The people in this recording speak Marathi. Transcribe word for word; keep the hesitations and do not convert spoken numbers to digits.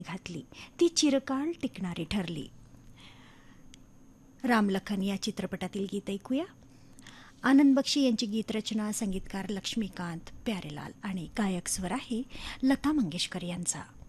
घातली ती चिरकाळ टिकणारी ठरली. रामलखन या चित्रपटातील गीत ऐकूया. आनंद बक्षी यांची गीतरचना, संगीतकार लक्ष्मीकांत प्यारेलाल आणि गायक स्वर आहे लता मंगेशकर यांचा.